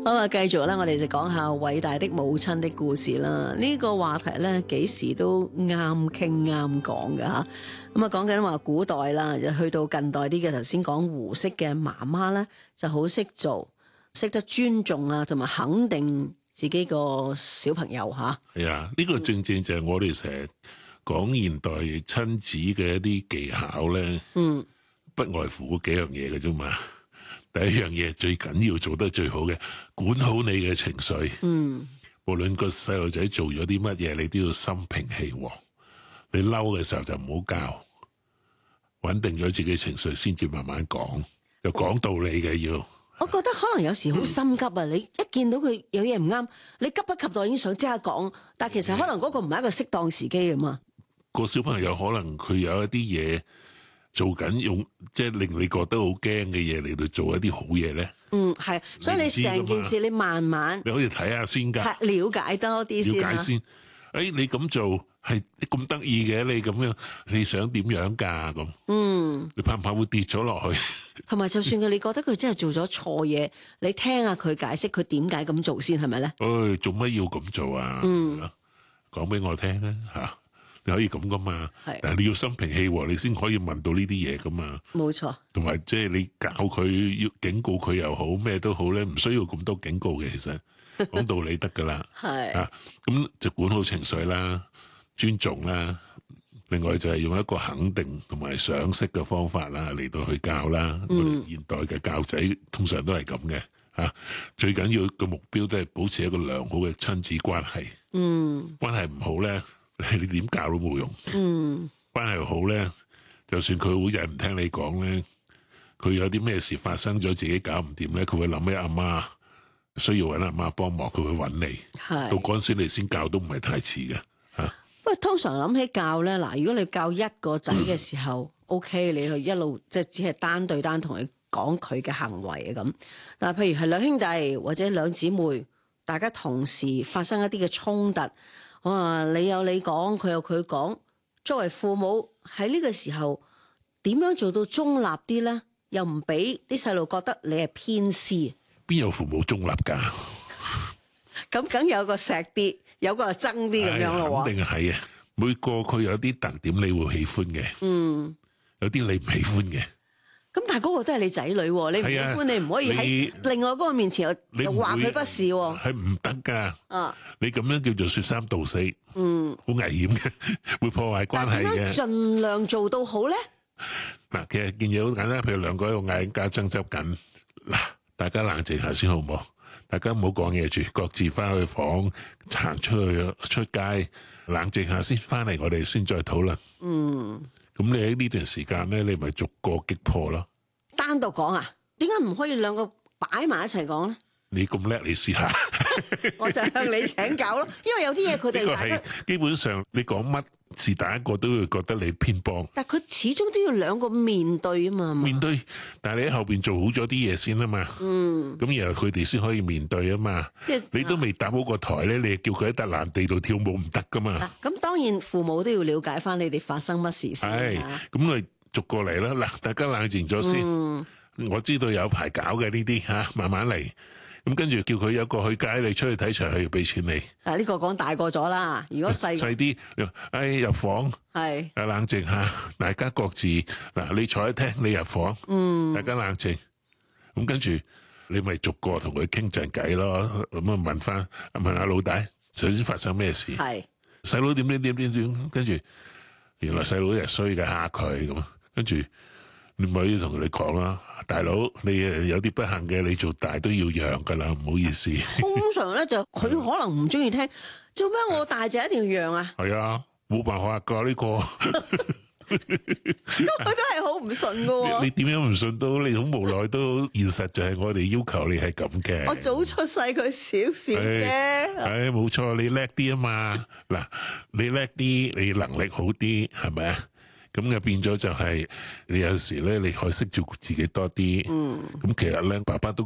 好啦，繼續啦，我哋就講下偉大的母親的故事啦。呢個話題咧，幾時都啱傾啱講㗎吓。咁啊，講緊話古代啦，就去到近代啲嘅，頭先講胡適嘅媽媽咧，就好識做，識得尊重啊，同埋肯定自己個小朋友吓。 係啊，呢個正正就係我哋成日講現代親子嘅一啲技巧咧。不外乎嗰幾樣嘢嘅啫嘛。第一樣嘢最緊要做得最好嘅，管好你嘅情緒。無論個細路仔做咗啲乜嘢，你都要心平氣和。你嬲嘅時候就唔好教，穩定咗自己情緒先至慢慢講，就講道理嘅要。 我覺得可能有時好心急啊！你一見到佢有嘢唔啱，你急不及待已經想即刻講，但其實可能嗰個唔係一個適當時機啊嘛。 個小朋友可能佢有一啲嘢做緊，用即係令你覺得好驚嘅嘢嚟到做一啲好嘢咧。 係，所以你成件事你慢慢， 你可以睇下先㗎， 了解多啲先。 了解先。你咁做係咁得意嘅，你咁樣你想點樣㗎咁？你怕唔怕會跌咗落去？ 同埋就算你覺得佢真係做咗錯嘢，你聽下佢解釋佢點解咁做先係咪咧？ 做乜要咁做啊？講俾我聽啊嚇！你可以咁噶嘛，但係你要心平氣和，你先可以問到呢啲嘢噶嘛。冇錯，同埋即係你教佢要警告佢又好，咩都好咧，唔需要咁多警告嘅，其實講道理得噶啦。咁就管好情緒啦，尊重啦，另外就係用一個肯定同埋賞識嘅方法啦嚟到去教啦。我哋現代嘅教仔通常都係咁嘅嚇，最緊要嘅目標都係保持一個良好嘅親子關係。關係唔好咧，你點教都冇用。關係好咧，就算佢好日唔聽你講咧，佢有啲咩事發生咗，自己搞唔掂咧，佢會諗起阿媽，需要揾阿媽幫忙，佢會揾你。到嗰陣時你先教都唔係太遲嘅嚇。 不過通常諗起教咧，嗱，如果你教一個仔嘅時候，OK， 你去一路即係只係單對單同佢講佢嘅行為啊咁。但係譬如係兩兄弟或者兩姊妹，大家同時發生一啲嘅衝突。你有你講，佢有佢講。作為父母喺呢個時候，點樣做到中立啲咧？又唔俾啲細路覺得你係偏私。 邊有父母中立㗎？ 咁梗有個錫啲，有個係憎啲咁樣咯。 肯定係啊！每個佢有啲特點，你會喜歡嘅。有啲你唔喜歡嘅。咁但係嗰個都係你仔女，你唔喜歡，你唔可以喺另外嗰個面前又話佢不是喎。係唔得㗎。你咁樣叫做説三道四，好危險嘅，會破壞關係嘅。點樣盡量做到好咧？ 嗱，其實件嘢好簡單，譬如兩個喺度嗌交爭執緊，嗱，大家冷靜下先好唔好？大家唔好講嘢住，各自翻去房，行出街，冷靜下先，翻嚟我哋先再討論。咁你喺呢段時間咧，你咪逐個擊破咯。單獨講啊？點解唔可以兩個擺埋一齊講咧？你咁叻，你試下。 我就向你請教咯，因為有啲嘢佢哋大家基本上你講乜是第一個都會覺得你偏幫。 但佢始終都要兩個面對啊嘛。 面對，但係你喺後邊做好咗啲嘢先啊嘛。咁然後佢哋先可以面對啊嘛。你都未搭好個台咧，你叫佢喺笪爛地度跳舞唔得噶嘛。 咁當然父母都要了解翻你哋發生乜事先。 係，咁咪逐個嚟啦。嗱，大家冷靜咗先。我知道有排搞嘅呢啲嚇，慢慢嚟。咁跟住叫佢有個去街，你出去睇場戲要俾錢你。 呢個講大個咗啦，如果細啲，入房係冷靜下，大家各自嗱，你坐喺廳，你入房，大家冷靜。咁跟住你咪逐個同佢傾陣偈咯。咁啊問下老大，頭先發生咩事？係細佬點，跟住原來細佬係衰嘅，嚇佢咁，跟住。你咪要同佢哋講啦，大佬，你有啲不幸嘅，你做大都要讓噶啦，唔好意思。 通常咧就佢可能唔中意聽，做咩我大就一定要讓啊？ 係啊，冇辦法噶呢個。 佢都係好唔順噶。 你點樣唔順都，你好無奈都現實就係我哋要求你係咁嘅。 我早出世佢少少啫。 係冇錯，你叻啲啊嘛。嗱，你叻啲，你能力好啲，係咪啊？咁就變咗就係你有時咧，你可以識照顧自己多啲。咁其實咧，爸爸都